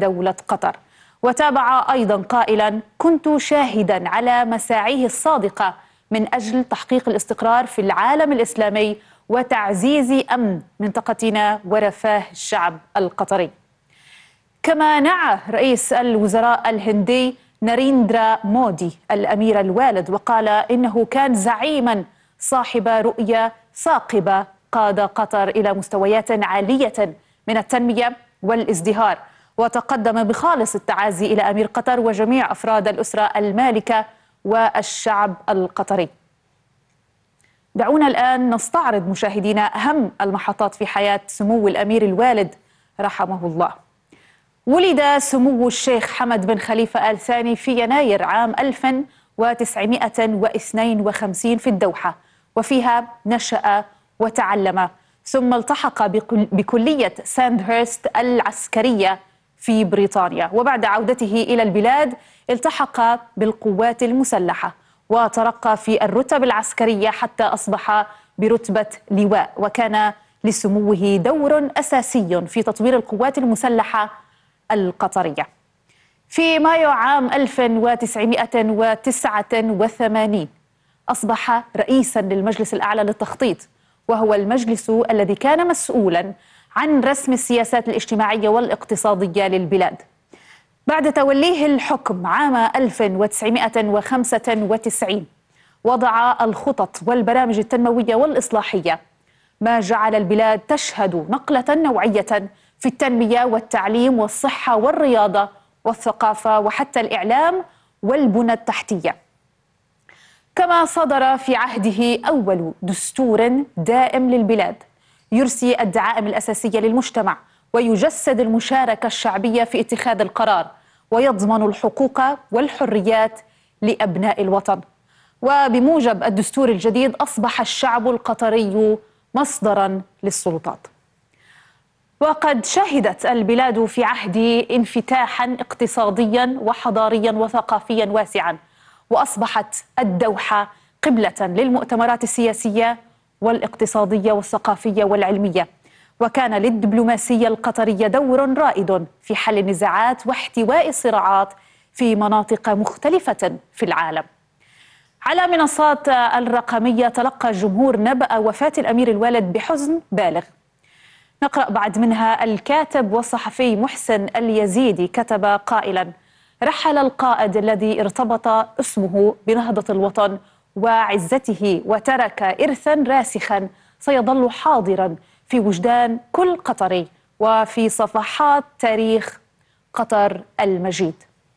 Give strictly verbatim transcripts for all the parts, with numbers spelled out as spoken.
دولة قطر. وتابع أيضا قائلا: كنت شاهدا على مساعيه الصادقة من أجل تحقيق الاستقرار في العالم الإسلامي وتعزيز أمن منطقتنا ورفاه الشعب القطري. كما نعى رئيس الوزراء الهندي ناريندرا مودي الأمير الوالد وقال إنه كان زعيما صاحب رؤية ثاقبة قاد قطر إلى مستويات عالية من التنمية والازدهار، وتقدم بخالص التعازي إلى أمير قطر وجميع أفراد الأسرة المالكة والشعب القطري. دعونا الآن نستعرض مشاهدينا أهم المحطات في حياة سمو الأمير الوالد رحمه الله. ولد سمو الشيخ حمد بن خليفة آل ثاني في يناير عام ألف وتسعمائة واثنين وخمسين في الدوحة، وفيها نشأ وتعلم، ثم التحق بكلية ساندهرست العسكرية في بريطانيا، وبعد عودته إلى البلاد التحق بالقوات المسلحة وترقى في الرتب العسكرية حتى أصبح برتبة لواء، وكان لسموه دور أساسي في تطوير القوات المسلحة القطرية. في مايو عام ألف وتسعمائة وتسعة وثمانين أصبح رئيسا للمجلس الأعلى للتخطيط، وهو المجلس الذي كان مسؤولا عن رسم السياسات الاجتماعية والاقتصادية للبلاد. بعد توليه الحكم عام ألف وتسعمائة وخمسة وتسعين وضع الخطط والبرامج التنموية والإصلاحية، ما جعل البلاد تشهد نقلة نوعية في التنمية والتعليم والصحة والرياضة والثقافة وحتى الإعلام والبنى التحتية. كما صدر في عهده أول دستور دائم للبلاد يرسي الدعائم الأساسية للمجتمع ويجسد المشاركة الشعبية في اتخاذ القرار ويضمن الحقوق والحريات لأبناء الوطن. وبموجب الدستور الجديد أصبح الشعب القطري مصدرا للسلطات. وقد شهدت البلاد في عهده انفتاحا اقتصاديا وحضاريا وثقافيا واسعا، وأصبحت الدوحة قبلة للمؤتمرات السياسية والاقتصادية والثقافية والعلمية، وكان للدبلوماسية القطرية دور رائد في حل النزاعات واحتواء الصراعات في مناطق مختلفة في العالم. على منصات الرقمية تلقى الجمهور نبأ وفاة الأمير الوالد بحزن بالغ. نقرأ بعد منها: الكاتب والصحفي محسن اليزيدي كتب قائلا: رحل القائد الذي ارتبط اسمه بنهضة الوطن وعزته، وترك إرثا راسخا سيظل حاضرا في وجدان كل قطري وفي صفحات تاريخ قطر المجيد.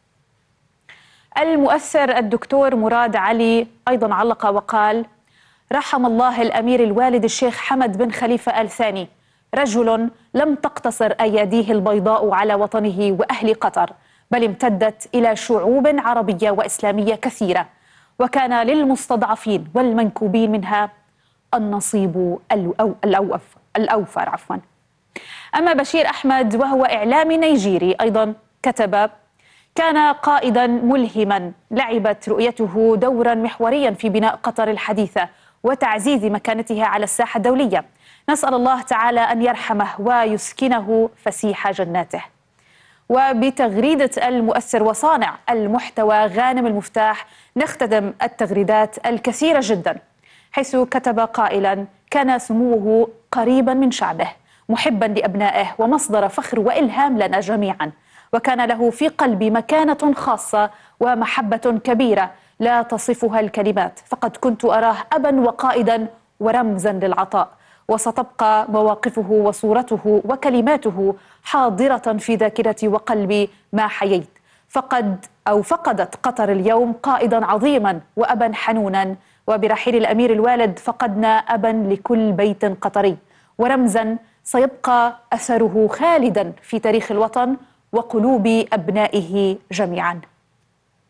المؤثر الدكتور مراد علي أيضا علق وقال: رحم الله الأمير الوالد الشيخ حمد بن خليفة آل ثاني، رجل لم تقتصر أياديه البيضاء على وطنه وأهل قطر، بل امتدت إلى شعوب عربية وإسلامية كثيرة، وكان للمستضعفين والمنكوبين منها النصيب الأوف الأوفر عفوا. أما بشير أحمد وهو إعلامي نيجيري أيضا كتب: كان قائدا ملهما، لعبت رؤيته دورا محوريا في بناء قطر الحديثة وتعزيز مكانتها على الساحة الدولية. نسأل الله تعالى أن يرحمه ويسكنه فسيح جناته. وبتغريدة المؤثر وصانع المحتوى غانم المفتاح نختتم التغريدات الكثيرة جدا، حيث كتب قائلا: كان سموه قريبا من شعبه، محبا لأبنائه ومصدر فخر وإلهام لنا جميعا، وكان له في قلبي مكانة خاصة ومحبة كبيرة لا تصفها الكلمات، فقد كنت أراه أبا وقائدا ورمزا للعطاء، وستبقى مواقفه وصورته وكلماته حاضرة في ذاكرتي وقلبي ما حييت. فقد أو فقدت قطر اليوم قائدا عظيما وأبا حنونا، وبرحيل الأمير الوالد فقدنا أبا لكل بيت قطري ورمزا سيبقى أثره خالدا في تاريخ الوطن وقلوب أبنائه جميعا.